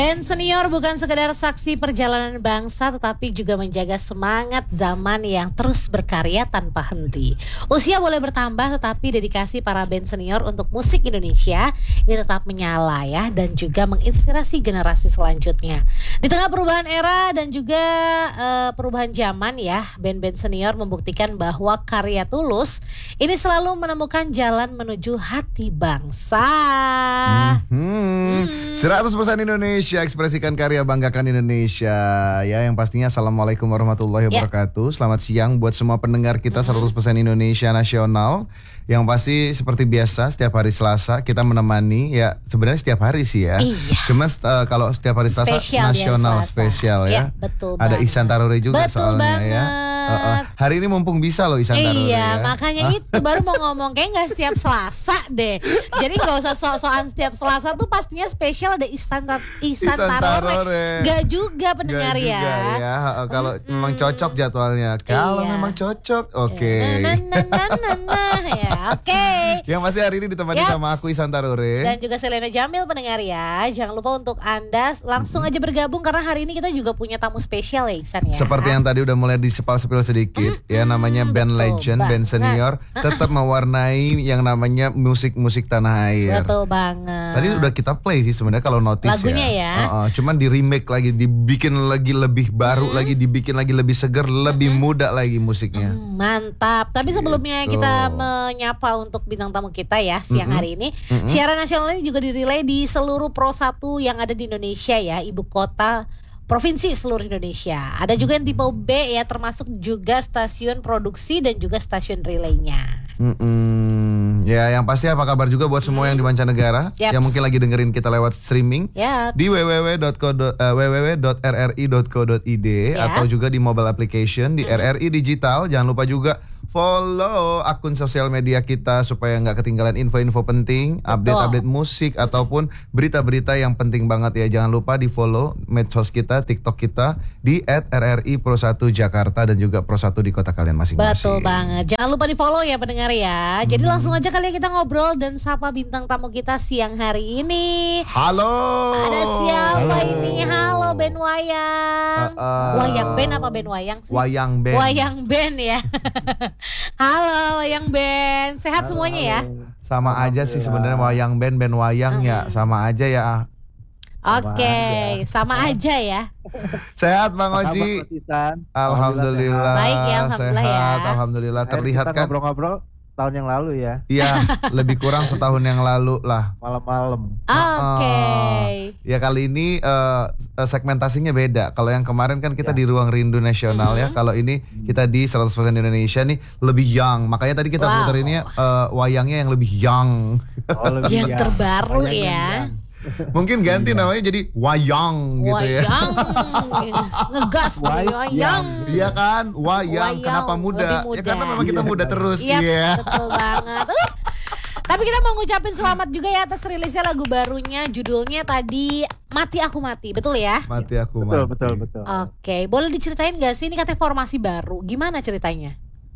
Band senior bukan sekedar saksi perjalanan bangsa, tetapi juga menjaga semangat zaman yang terus berkarya tanpa henti. Usia boleh bertambah, tetapi dedikasi para band senior untuk musik Indonesia ini tetap menyala ya, dan juga menginspirasi generasi selanjutnya. Di tengah perubahan era dan juga perubahan zaman ya, band-band senior membuktikan bahwa karya tulus ini selalu menemukan jalan menuju hati bangsa. 100% Indonesia, ekspresikan karya, banggakan Indonesia. Ya, yang pastinya assalamualaikum warahmatullahi wabarakatuh. Selamat siang buat semua pendengar kita 100% Indonesia Nasional. Yang pasti seperti biasa setiap hari Selasa kita menemani, ya sebenarnya setiap hari sih ya. Iya. Cuma kalau setiap hari Selasa Spesial nasional spesial ya. Betul Ada banget. Ihsan Tarore juga Betul soalnya banget. ya. Hari ini mumpung bisa loh Ihsan Tarore Iya, ya. makanya itu baru mau ngomong kayak nggak setiap Selasa deh. Jadi nggak usah sok-sokan setiap Selasa tuh pastinya spesial ada Ihsan Tarore. Gak juga pendengar Gak ya. juga ya. Kalau memang cocok jadwalnya. Kalau memang cocok, oke. Ya, oke. Yang pasti hari ini ditemani sama aku Ihsan Tarore. Dan juga Selena Jamil pendengar ya. Jangan lupa untuk Anda langsung aja bergabung karena hari ini kita juga punya tamu spesial ya Ihsan ya. Seperti yang tadi udah mulai disepal-sepil sedikit ya, namanya band legend, band senior, tetap mewarnai yang namanya musik-musik tanah air. Betul banget. Tadi udah kita play sih sebenarnya kalau notice lagunya ya. Cuman di remake lagi, dibikin lagi lebih baru lagi, dibikin lagi lebih seger, lebih muda lagi musiknya. Mantap. Tapi sebelumnya kita menyapa untuk bintang tamu kita ya siang hari ini. Siaran nasional ini juga dirilai di seluruh Pro 1 yang ada di Indonesia ya, ibu kota provinsi seluruh Indonesia. Ada juga yang tipe B ya, termasuk juga stasiun produksi dan juga stasiun relaynya. Ya, yang pasti apa kabar juga buat semua yang di mancanegara yang mungkin lagi dengerin kita lewat streaming di www.rri.co.id atau juga di mobile application di RRI Digital. Jangan lupa juga follow akun sosial media kita supaya nggak ketinggalan info-info penting, update-update musik ataupun berita-berita yang penting banget ya. Jangan lupa di follow medsos kita, TikTok kita di @rri_pro1 Jakarta dan juga Pro1 di kota kalian masing-masing. Betul banget. Jangan lupa di follow ya pendengar ya. Jadi langsung aja kali ya kita ngobrol dan sapa bintang tamu kita siang hari ini. Halo. Ada siapa ini? Halo band Wayang. Wayang band apa band Wayang sih? Wayang band. Wayang band ya. Halo Wayang Band, sehat semuanya ya? Sama aja sih sebenarnya wayang band wayang ya, sama aja ya. Oke, sama aja ya. Sehat Bang Oji. Alhamdulillah. Baik ya, alhamdulillah sehat, ya. Alhamdulillah. Terlihat kita kan ngobrol-ngobrol tahun yang lalu ya. Iya, lebih kurang setahun yang lalu lah. Malam-malam. Oke. Ya kali ini segmentasinya beda. Kalau yang kemarin kan kita di Ruang Rindu Nasional ya. Kalau ini kita di 100% Indonesia nih lebih young. Makanya tadi kita puterinnya wayangnya yang lebih young. Yang terbaru ya. Mungkin ganti namanya jadi wayang gitu ya. Wayang. Ngegas wayang. Iya kan? Wayang. Kenapa muda? Ya karena memang kita muda terus. Iya, betul banget. Tapi kita mau ngucapin selamat juga ya atas rilisnya lagu barunya, judulnya tadi Mati Aku Mati, betul ya? Mati Aku Mati. Betul. Oke, boleh diceritain gak sih ini katanya formasi baru, gimana ceritanya?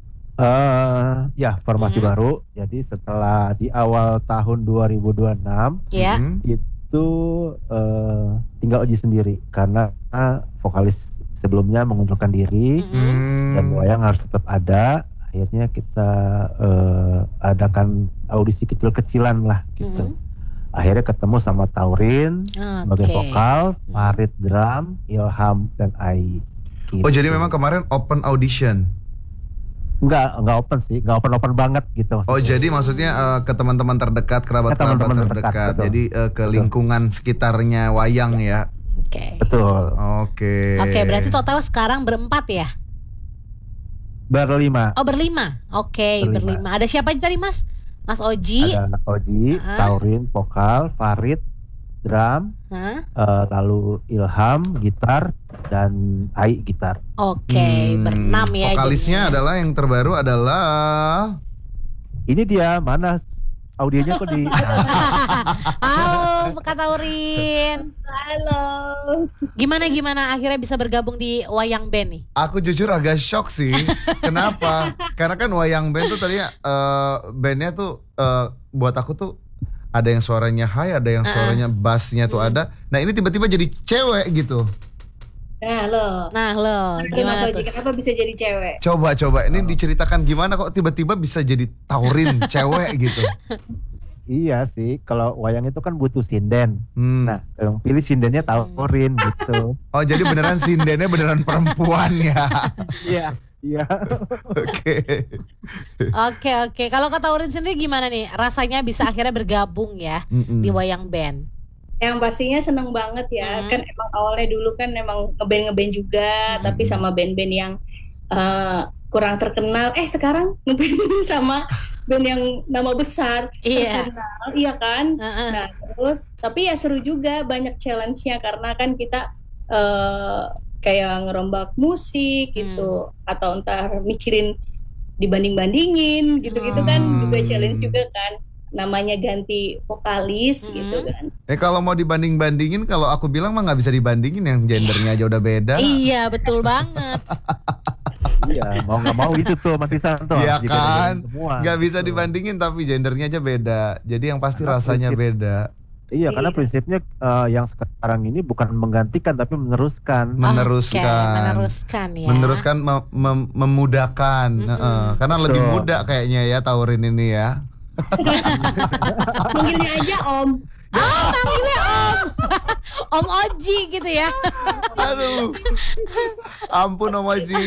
Ya formasi baru. Jadi setelah di awal tahun 2026 itu tinggal Oji sendiri karena vokalis sebelumnya mengundurkan diri dan Wayang harus tetap ada. Akhirnya kita adakan audisi kecil-kecilan lah gitu. Akhirnya ketemu sama Taurin sebagai vokal, Farid drum, Ilham dan Ai. Gitu. Oh jadi memang kemarin open audition? Enggak open sih, enggak open banget gitu. Oh jadi maksudnya ke teman-teman terdekat, kerabat-kerabat terdekat. Jadi ke lingkungan sekitarnya Wayang ya. Oke. Betul. Oke, berarti total sekarang berempat ya? Berlima. Oh berlima. Oke, berlima. Ada siapa aja tadi Mas? Mas Oji. Ada Oji, Taurin vokal, Farid drum, lalu Ilham gitar dan Ai gitar. Oke, berenam ya. Vokalisnya adalah yang terbaru adalah ini dia, mana audionya kok di Halo Kak Taurin. Halo. Gimana akhirnya bisa bergabung di Wayang Band nih? Aku jujur agak shock sih. Kenapa? Karena kan Wayang Band tuh tadinya bandnya tuh buat aku tuh ada yang suaranya high, ada yang suaranya bassnya tuh ada. Nah ini tiba-tiba jadi cewek gitu. Nah lo, gimana tuh? Kenapa bisa jadi cewek? Coba ini diceritakan gimana kok tiba-tiba bisa jadi taurin cewek gitu. Iya sih, kalau wayang itu kan butuh sinden. Nah, yang pilih sindennya taurin gitu. Oh jadi beneran sindennya beneran perempuan ya? Iya. Oke. Kalau kata Taurin sendiri gimana nih? Rasanya bisa akhirnya bergabung ya di wayang band. Yang pastinya seneng banget ya. Kan emang awalnya dulu kan emang ngeband juga, tapi sama band-band yang kurang terkenal. Sekarang ngeband sama band yang nama besar terkenal, iya kan? Nah terus, tapi ya seru juga, banyak challenge-nya karena kan kita kayak ngerombak musik gitu, atau entar mikirin dibanding-bandingin gitu-gitu kan juga challenge juga kan, namanya ganti vokalis gitu kan. Kalau mau dibanding-bandingin, kalau aku bilang mah nggak bisa dibandingin, yang gendernya aja udah beda. Iya betul banget. Iya, mau nggak mau gitu tuh Mas Isanto. Iya kan, nggak bisa dibandingin tapi gendernya aja beda. Jadi yang pasti rasanya beda. Iya, karena prinsipnya yang sekarang ini bukan menggantikan tapi meneruskan. Meneruskan ya. Meneruskan, memudahkan. Karena lebih mudah kayaknya ya Taurin ini ya. Manggilnya aja Om. Manggilnya Om. Om Oji gitu ya. Aduh. Ampun Om Oji.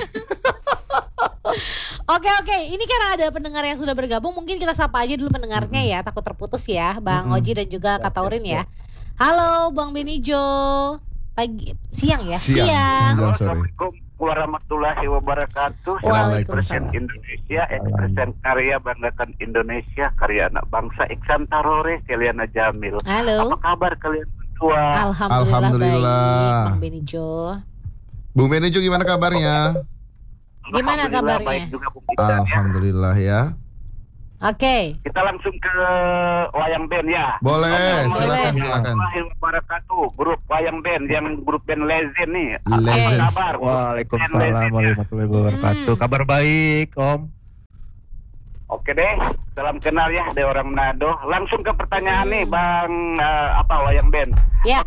Oke, ini kan ada pendengar yang sudah bergabung. Mungkin kita sapa aja dulu pendengarnya ya, takut terputus ya, Bang Oji dan juga Kak Taurin ya. Halo Bang Benijo. Siang ya? Siang. Assalamualaikum warahmatullahi wabarakatuh. Waalaikumsalam. Indonesia, ekspresen karya banggakan Indonesia, karya anak bangsa, Iksan Tarore, Keliana Jamil. Halo. Apa kabar kalian berdua? Alhamdulillah. Baik, Bang Benijo. Bung Benijo gimana kabarnya? Gimana kabarnya? Baik juga, Bung Iksan, Alhamdulillah ya. Oke. Kita langsung ke wayang band ya. Boleh, silakan. Wabarakatuh, grup wayang band yang grup band Legend nih. Legend. Apa kabar? Waalaikumsalam warahmatullahi wabarakatuh. Kabar baik, Om. Oke deh, salam kenal ya dari orang Manado. Langsung ke pertanyaan nih, Bang wayang band. Ya,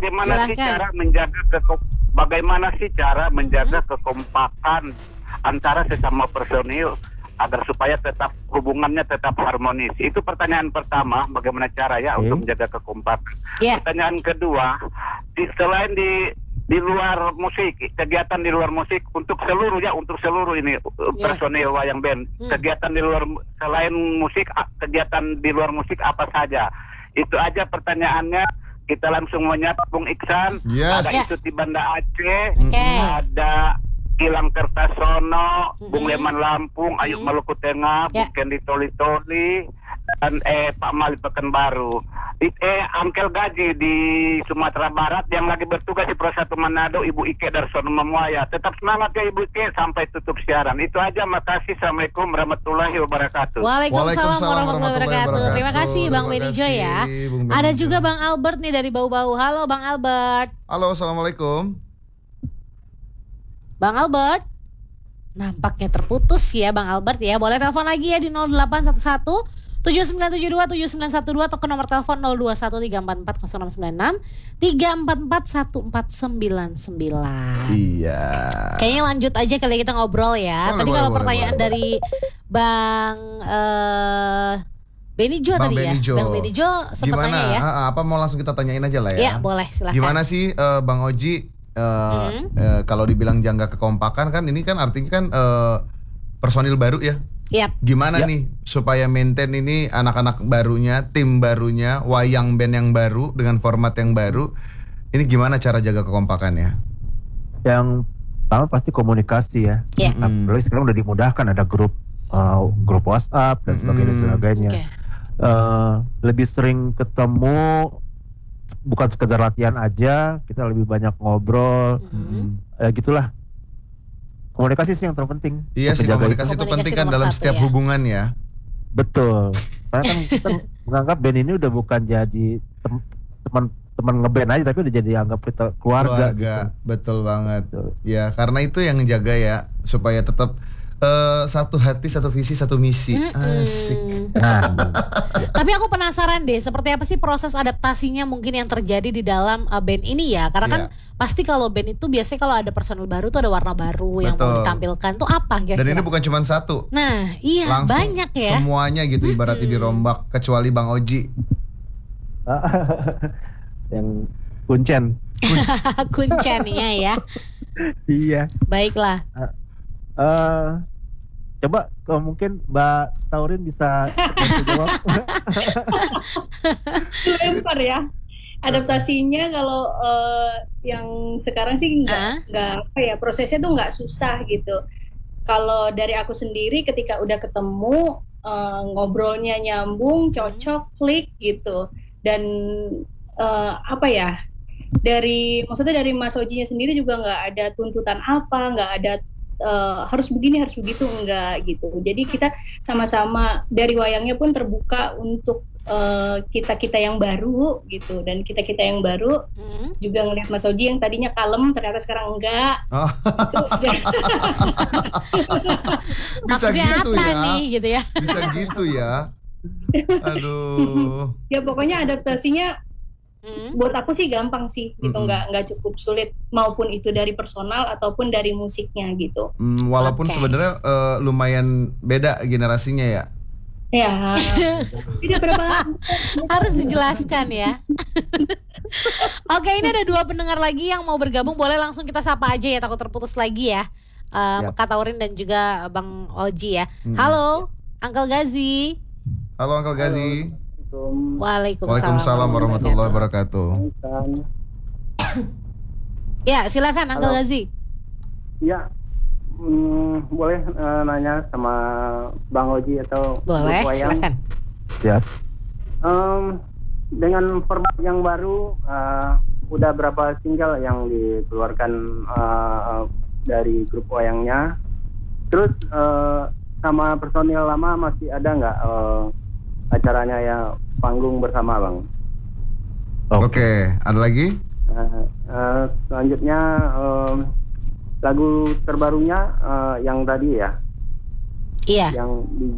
Bagaimana sih cara menjaga kekompakan antara sesama personil agar supaya tetap hubungannya tetap harmonis? Itu pertanyaan pertama, bagaimana cara ya untuk menjaga kekompakan. Pertanyaan kedua, selain di luar musik, kegiatan di luar musik untuk seluruh ini personil wayang band, kegiatan di luar selain musik, kegiatan di luar musik apa saja? Itu aja pertanyaannya. Kita langsung menyapa Bung Iksan. Ada Isut di Banda Aceh, ada Gilang Kertasono, Bung Leman Lampung, Ayub Maluku Tengah, Bung Kendi Toli-Toli, dan Pak Mali Pekanbaru. Angkel Gaji di Sumatera Barat yang lagi bertugas di Pro 1 Manado, Ibu Ike Darsono Memuaya. Tetap semangat ya Ibu Ike sampai tutup siaran. Itu aja, makasih. Assalamualaikum warahmatullahi wabarakatuh. Waalaikumsalam warahmatullahi wabarakatuh. Terima kasih Bang Benijo ya. Ada juga Bang Albert nih dari Bau-Bau. Halo Bang Albert. Halo, assalamualaikum. Bang Albert, nampaknya terputus ya Bang Albert ya. Boleh telepon lagi ya di 0811 7972 7912 atau ke nomor telepon 0213440696 3441499. Iya. Kayaknya lanjut aja kali kita ngobrol ya. Tadi kalau pertanyaan dari Bang Benijo tadi Benijo. ya. Bang Benijo sempat tanya ya. Apa mau langsung kita tanyain aja lah ya. Ya boleh, silakan. Gimana sih Bang Oji? Kalau dibilang jangka kekompakan kan ini kan artinya kan personil baru ya. Gimana nih supaya maintain ini anak-anak barunya, tim barunya, wayang band yang baru dengan format yang baru. Ini gimana cara jaga kekompakannya? Yang pertama pasti komunikasi ya. Apalagi sekarang udah dimudahkan, ada grup WhatsApp dan sebagainya. Lebih sering ketemu, bukan sekedar latihan aja, kita lebih banyak ngobrol, gitulah. Komunikasi sih yang terpenting. Iya sih, komunikasi itu penting kan dalam setiap hubungan ya. Betul. Karena kan kita menganggap band ini udah bukan jadi teman ngeband aja, tapi udah jadi anggap kita keluarga. Gitu. Betul banget. Betul. Ya, karena itu yang jaga ya supaya tetap Satu hati, satu visi, satu misi. Asik. Nah, Tapi aku penasaran deh, seperti apa sih proses adaptasinya mungkin yang terjadi di dalam band ini ya? Karena kan pasti kalau band itu biasanya kalau ada personil baru tuh ada warna baru yang mau ditampilkan tuh apa kira-kira? Dan ini bukan cuma satu. Nah, iya langsung banyak ya. Semuanya gitu ibaratnya dirombak kecuali Bang Oji. yang kuncen. Kuncinya ya. Iya. Baiklah. Coba kalau mungkin Mbak Taurin bisa jawab. Lempar ya. Adaptasinya kalau yang sekarang sih nggak apa ya, prosesnya tuh nggak susah gitu. Kalau dari aku sendiri ketika udah ketemu ngobrolnya nyambung, cocok, klik gitu. Dan apa ya? Maksudnya dari Mas Ojinya sendiri juga nggak ada tuntutan apa, nggak ada harus begini harus begitu, enggak gitu. Jadi kita sama-sama dari wayangnya pun terbuka untuk kita yang baru gitu, dan kita yang baru juga ngelihat Mas Oji yang tadinya kalem ternyata sekarang enggak. Maksudnya gitu apa ya? nih gitu ya? Bisa gitu ya. Aduh. Ya pokoknya adaptasinya buat aku sih gampang sih gitu, nggak cukup sulit, maupun itu dari personal ataupun dari musiknya gitu. Walaupun sebenarnya lumayan beda generasinya ya. Ya, tidak berapa. Harus dijelaskan ya. Oke, ini ada 2 pendengar lagi yang mau bergabung, boleh langsung kita sapa aja ya, takut terputus lagi ya. Kak Taurin dan juga Bang Oji ya. Halo, Uncle Gazi. Halo Uncle Gazi. Waalaikumsalam warahmatullahi wabarakatuh. Ya, silakan Uncle Gazi. Ya, boleh nanya sama Bang Oji atau boleh, silakan. Ya. Dengan format yang baru, udah berapa single yang dikeluarkan dari grup wayangnya? Terus sama personil lama masih ada nggak acaranya ya panggung bersama Bang? Oke, ada lagi? Selanjutnya lagu terbarunya yang tadi ya, Iya. yang di